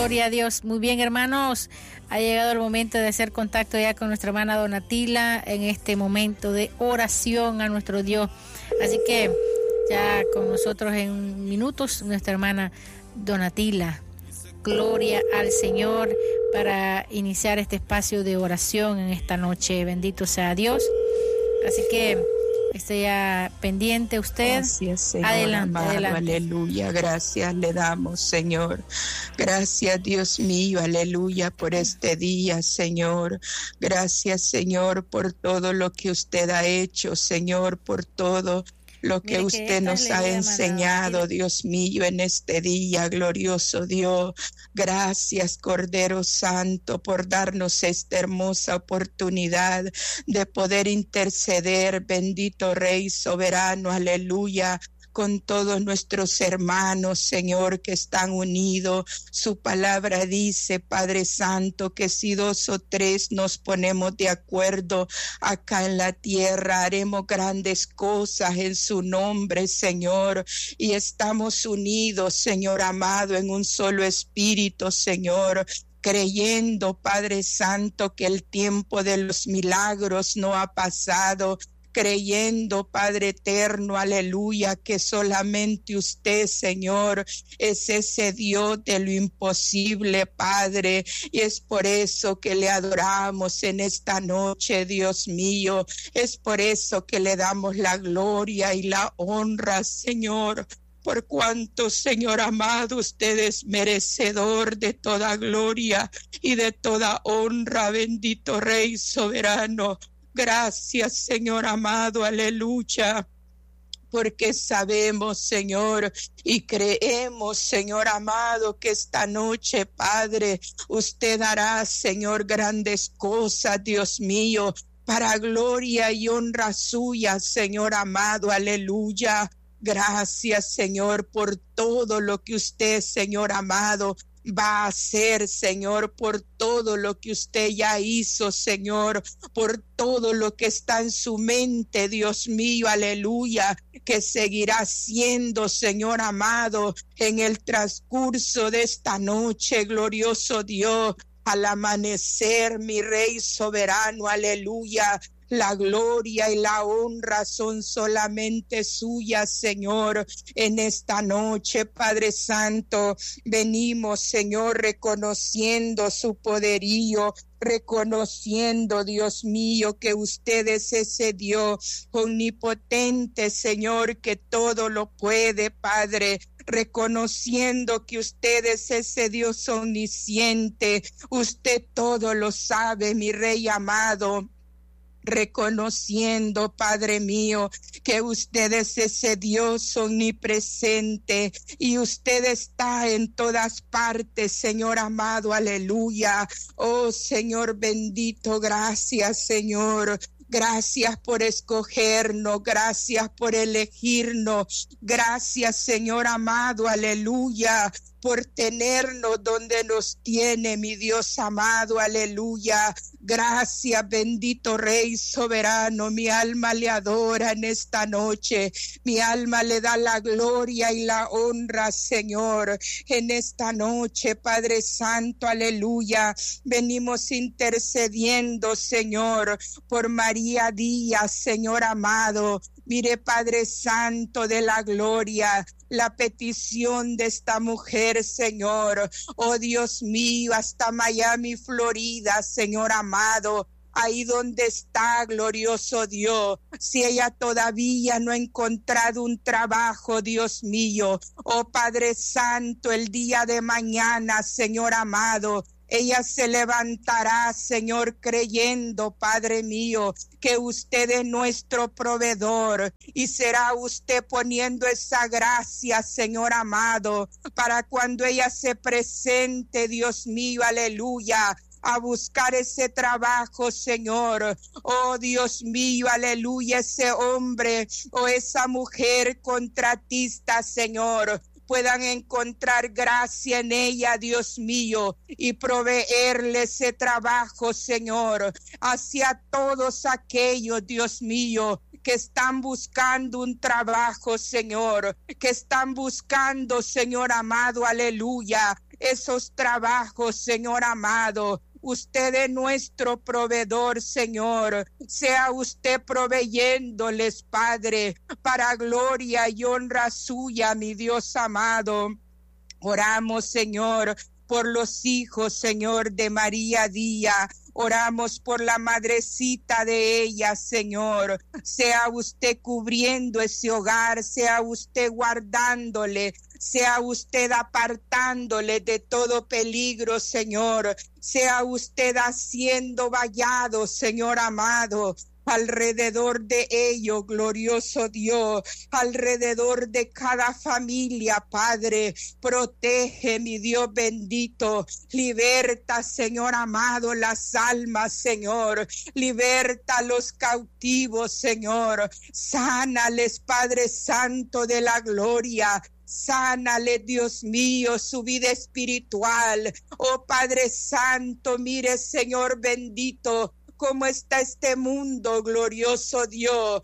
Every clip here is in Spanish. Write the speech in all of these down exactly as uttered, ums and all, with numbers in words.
Gloria a Dios. Muy bien, hermanos. Ha llegado el momento de hacer contacto ya con nuestra hermana Donatila en este momento de oración a nuestro Dios. Así que ya con nosotros en minutos nuestra hermana Donatila. Gloria al Señor para iniciar este espacio de oración en esta noche. Bendito sea Dios. Así que esté ya pendiente usted. Gracias, Señor, adelante, amado, adelante. Aleluya, gracias le damos, Señor. Gracias, Dios mío, aleluya, por este día, Señor. Gracias, Señor, por todo lo que usted ha hecho, Señor, por todo lo que Mire que usted esta nos es la ha idea, enseñado, hermana. Dios mío, en este día, glorioso Dios. Gracias, Cordero Santo, por darnos esta hermosa oportunidad de poder interceder, bendito Rey soberano, aleluya, con todos nuestros hermanos, Señor, que están unidos. Su palabra dice, Padre Santo, que si dos o tres nos ponemos de acuerdo acá en la tierra, haremos grandes cosas en su nombre, Señor. Y estamos unidos, Señor amado, en un solo espíritu, Señor, creyendo, Padre Santo, que el tiempo de los milagros no ha pasado, creyendo, Padre eterno, aleluya, que solamente usted, Señor, es ese Dios de lo imposible, Padre, y es por eso que le adoramos en esta noche, Dios mío, es por eso que le damos la gloria y la honra, Señor. Por cuanto, Señor amado, usted es merecedor de toda gloria y de toda honra, bendito Rey soberano. Gracias, Señor amado, aleluya, porque sabemos, Señor, y creemos, Señor amado, que esta noche, Padre, usted hará, Señor, grandes cosas, Dios mío, para gloria y honra suya, Señor amado, aleluya. Gracias, Señor, por todo lo que usted, Señor amado, va a hacer, Señor, por todo lo que usted ya hizo, Señor, por todo lo que está en su mente, Dios mío, aleluya, que seguirá siendo, Señor amado, en el transcurso de esta noche, glorioso Dios, al amanecer, mi Rey soberano, aleluya. La gloria y la honra son solamente suyas, Señor. En esta noche, Padre Santo, venimos, Señor, reconociendo su poderío, reconociendo, Dios mío, que usted es ese Dios omnipotente, Señor, que todo lo puede, Padre. Reconociendo que usted es ese Dios omnisciente, usted todo lo sabe, mi Rey amado. Reconociendo, Padre mío, que usted es ese Dios omnipresente y usted está en todas partes, Señor amado, aleluya. Oh, Señor bendito, gracias, Señor. Gracias por escogernos, gracias por elegirnos, gracias, Señor amado, aleluya, por tenernos donde nos tiene, mi Dios amado, aleluya. Gracias, bendito Rey soberano, mi alma le adora en esta noche, mi alma le da la gloria y la honra, Señor, en esta noche, Padre Santo, aleluya. Venimos intercediendo, Señor, por María Díaz, Señor amado. Mire, Padre Santo de la gloria, la petición de esta mujer, Señor. Oh, Dios mío, hasta Miami, Florida, Señor amado. Ahí donde está, glorioso Dios, si ella todavía no ha encontrado un trabajo, Dios mío, oh Padre Santo, el día de mañana, Señor amado, ella se levantará, Señor, creyendo, Padre mío, que usted es nuestro proveedor y será usted poniendo esa gracia, Señor amado, para cuando ella se presente, Dios mío, aleluya, a buscar ese trabajo, Señor. Oh, Dios mío, aleluya, ese hombre o esa mujer contratista, Señor, puedan encontrar gracia en ella, Dios mío, y proveerle ese trabajo, Señor, hacia todos aquellos, Dios mío, que están buscando un trabajo, Señor, que están buscando, Señor amado, aleluya, esos trabajos, Señor amado. Usted es nuestro proveedor, Señor. Sea usted proveyéndoles, Padre, para gloria y honra suya, mi Dios amado. Oramos, Señor, por los hijos, Señor, de María Díaz. Oramos por la madrecita de ella, Señor. Sea usted cubriendo ese hogar, sea usted guardándole, sea usted apartándole de todo peligro, Señor. Sea usted haciendo vallado, Señor amado, alrededor de ellos, glorioso Dios, alrededor de cada familia, Padre. Protege, mi Dios bendito. Liberta, Señor amado, las almas, Señor. Liberta a los cautivos, Señor. Sánales, Padre Santo de la gloria. Sánale, Dios mío, su vida espiritual. Oh Padre Santo, mire, Señor bendito, cómo está este mundo, glorioso Dios,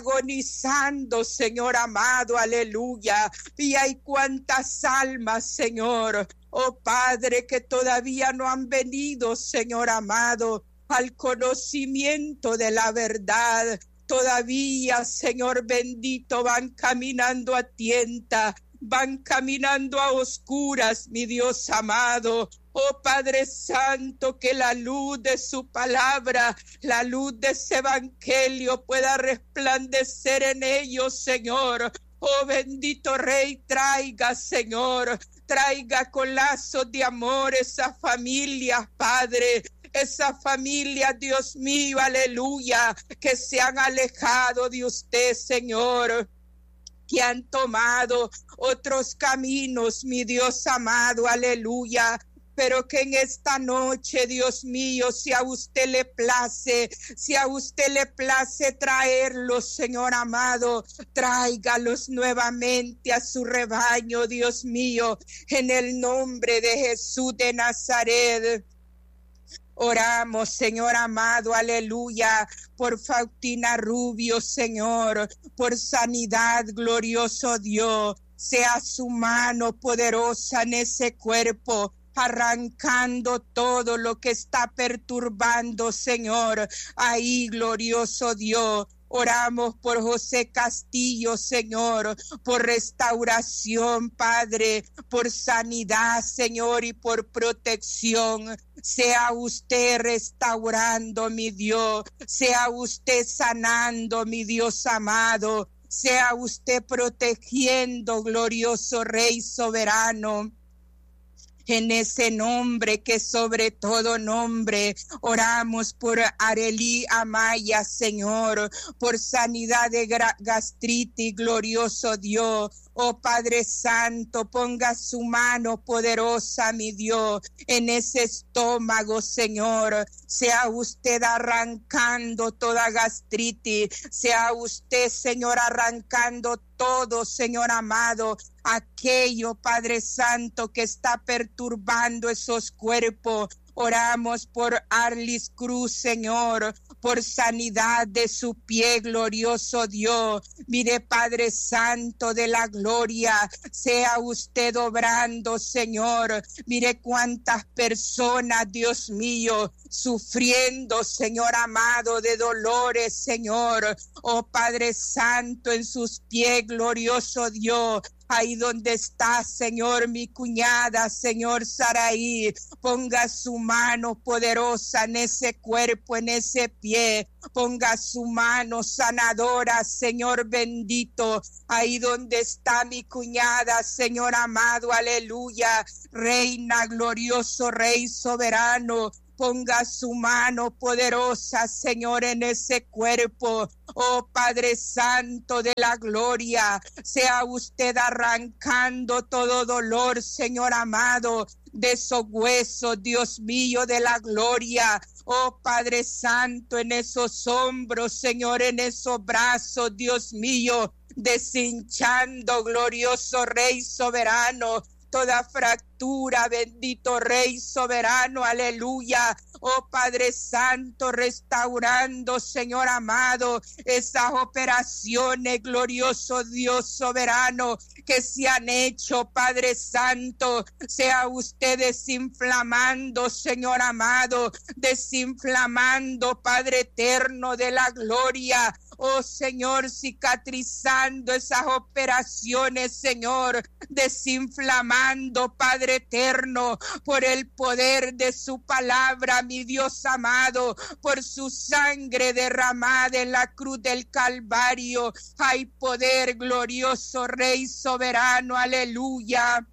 agonizando, Señor amado, aleluya. Y hay cuántas almas, Señor, oh Padre, que todavía no han venido, Señor amado, al conocimiento de la verdad. Todavía, Señor bendito, van caminando a tienta, van caminando a oscuras, mi Dios amado. Oh Padre Santo, que la luz de su palabra, la luz de ese evangelio pueda resplandecer en ellos, Señor. Oh bendito Rey, traiga, Señor, traiga con lazos de amor esa familia, Padre. Esa familia, Dios mío, aleluya, que se han alejado de usted, Señor, que han tomado otros caminos, mi Dios amado, aleluya. Pero que en esta noche, Dios mío, si a usted le place, si a usted le place traerlos, Señor amado, tráigalos nuevamente a su rebaño, Dios mío, en el nombre de Jesús de Nazaret. Oramos, Señor amado, aleluya, por Faustina Rubio, Señor, por sanidad, glorioso Dios. Sea su mano poderosa en ese cuerpo, arrancando todo lo que está perturbando, Señor. Ahí, glorioso Dios. Oramos por José Castillo, Señor, por restauración, Padre, por sanidad, Señor, y por protección. Sea usted restaurando, mi Dios. Sea usted sanando, mi Dios amado. Sea usted protegiendo, glorioso Rey soberano. En ese nombre que sobre todo nombre, oramos por Arely Amaya, Señor, por sanidad de gastritis, glorioso Dios. Oh Padre Santo, ponga su mano poderosa, mi Dios, en ese estómago, Señor. Sea usted arrancando toda gastritis, sea usted, Señor, arrancando todo, Señor amado, aquello, Padre Santo, que está perturbando esos cuerpos. Oramos por Arlis Cruz, Señor, por sanidad de su pie, glorioso Dios. Mire, Padre Santo de la gloria, sea usted obrando, Señor. Mire cuántas personas, Dios mío, sufriendo, Señor amado, de dolores, Señor. Oh Padre Santo, en sus pies, glorioso Dios. Ahí donde está, Señor, mi cuñada, Señor Saraí, ponga su mano poderosa en ese cuerpo, en ese pie. Ponga su mano sanadora, Señor bendito. Ahí donde está mi cuñada, Señor amado, aleluya. Reina, glorioso Rey soberano. Ponga su mano poderosa, Señor, en ese cuerpo. Oh Padre Santo de la gloria, sea usted arrancando todo dolor, Señor amado, de esos huesos, Dios mío, de la gloria. Oh Padre Santo, en esos hombros, Señor, en esos brazos, Dios mío, deshinchando, glorioso Rey soberano. Toda fractura, bendito Rey soberano, aleluya. Oh Padre Santo, restaurando, Señor amado, esas operaciones, glorioso Dios soberano, que se han hecho, Padre Santo. Sea usted desinflamando, Señor amado, desinflamando, Padre eterno de la gloria. Oh Señor, cicatrizando esas operaciones, Señor, desinflamando, Padre eterno, por el poder de su palabra, mi Dios amado, por su sangre derramada en la cruz del Calvario. Hay poder, glorioso Rey soberano, aleluya.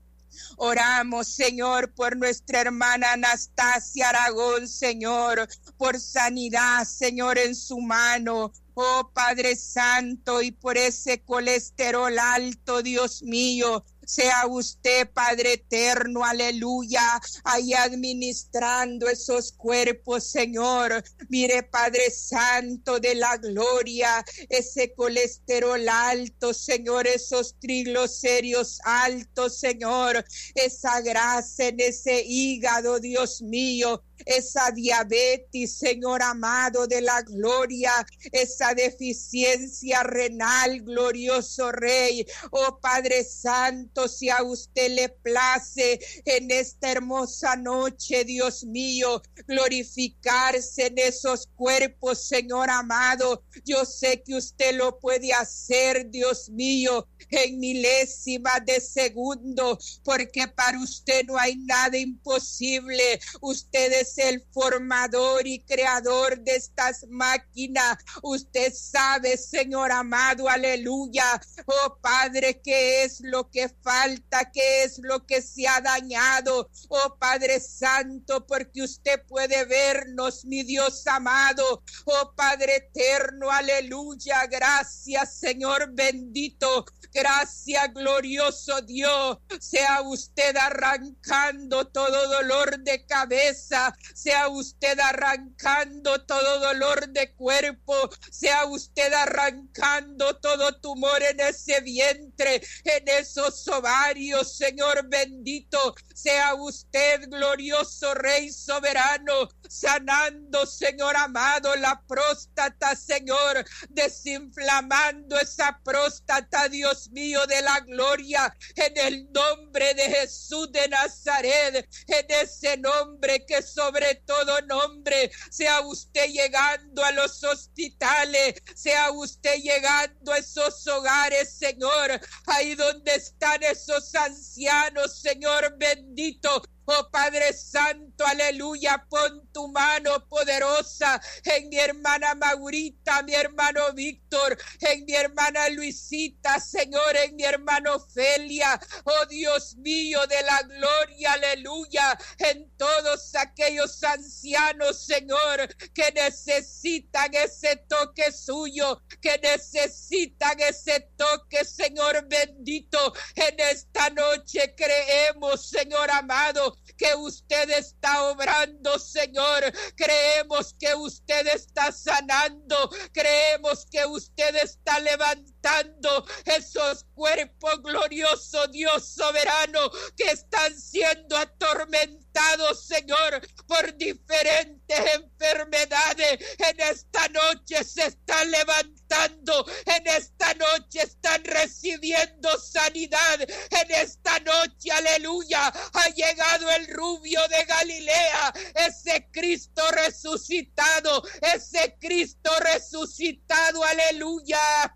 Oramos, Señor, por nuestra hermana Anastasia Aragón, Señor, por sanidad, Señor, en su mano. Oh Padre Santo, y por ese colesterol alto, Dios mío, sea usted, Padre eterno, aleluya, ahí administrando esos cuerpos, Señor. Mire, Padre Santo de la gloria, ese colesterol alto, Señor, esos triglicéridos altos, Señor, esa grasa en ese hígado, Dios mío, esa diabetes, Señor amado de la gloria, esa deficiencia renal, glorioso Rey. Oh Padre Santo, si a usted le place en esta hermosa noche, Dios mío, glorificarse en esos cuerpos, Señor amado, yo sé que usted lo puede hacer, Dios mío, en milésimas de segundo, porque para usted no hay nada imposible. Usted es el formador y creador de estas máquinas. Usted sabe, Señor amado, aleluya. Oh Padre, ¿qué es lo que falta? ¿Qué es lo que se ha dañado? Oh Padre Santo, porque usted puede vernos, mi Dios amado. Oh Padre eterno, aleluya. Gracias, Señor bendito. Gracias, glorioso Dios. Sea usted arrancando todo dolor de cabeza, sea usted arrancando todo dolor de cuerpo, sea usted arrancando todo tumor en ese vientre, en esos ovarios, Señor bendito. Sea usted, glorioso Rey soberano, sanando, Señor amado, la próstata, Señor, desinflamando esa próstata, Dios mío de la gloria, en el nombre de Jesús de Nazaret, en ese nombre que sobre todo nombre. Sea usted llegando a los hospitales, sea usted llegando a esos hogares, Señor, ahí donde están esos ancianos, Señor bendito. Oh Padre Santo, aleluya, pon tu mano poderosa en mi hermana Maurita, mi hermano Víctor, en mi hermana Luisita, Señor, en mi hermano Felia. Oh Dios mío de la gloria, aleluya, en todos aquellos ancianos, Señor, que necesitan ese toque suyo, que necesitan ese toque, Señor bendito. En esta noche creemos, Señor amado, que usted está obrando, Señor. Creemos que usted está sanando. Creemos que usted está levantando esos cuerpos, glorioso Dios soberano, que están siendo atormentados, Señor, por diferentes enfermedades. En esta noche se están levantando. En esta noche están recibiendo sanidad. En esta noche, aleluya, ha llegado el rubio de Galilea, ese Cristo resucitado, ese Cristo resucitado, aleluya.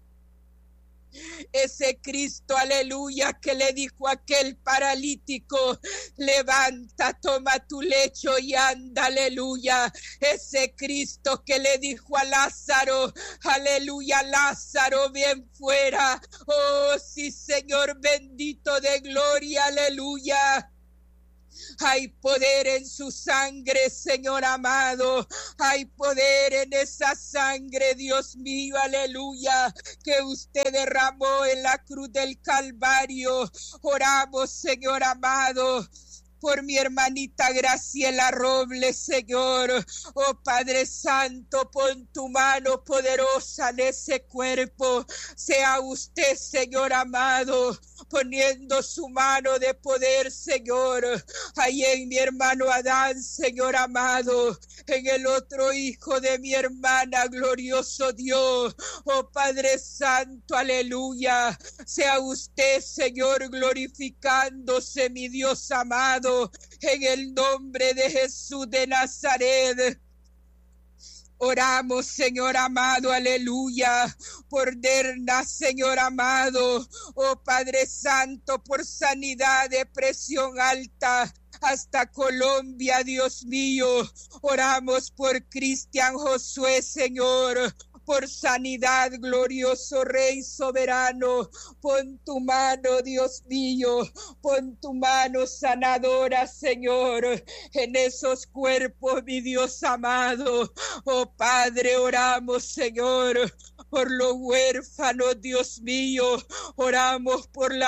Ese Cristo, aleluya, que le dijo a aquel paralítico: levanta, toma tu lecho y anda, aleluya. Ese Cristo que le dijo a Lázaro, aleluya, Lázaro, ven fuera. Oh, sí, Señor bendito de gloria, aleluya. Hay poder en su sangre, Señor amado. Hay poder en esa sangre, Dios mío, aleluya, que usted derramó en la cruz del Calvario. Oramos, Señor amado. por mi hermanita Graciela Robles, Señor. Oh Padre Santo, pon tu mano poderosa en ese cuerpo. Sea usted, Señor amado, poniendo su mano de poder, Señor, ahí en mi hermano Adán, Señor amado, en el otro hijo de mi hermana, glorioso Dios. Oh Padre Santo, aleluya. Sea usted, Señor, glorificándose, mi Dios amado, en el nombre de Jesús de Nazaret. Oramos, Señor amado, aleluya, por Derna, Señor amado, oh Padre Santo, por sanidad de presión alta hasta Colombia, Dios mío. Oramos por Cristian Josué, Señor, por sanidad, glorioso Rey soberano. Pon tu mano, Dios mío, pon tu mano sanadora, Señor, en esos cuerpos, mi Dios amado. Oh Padre, oramos, Señor, por los huérfanos, Dios mío. Oramos por la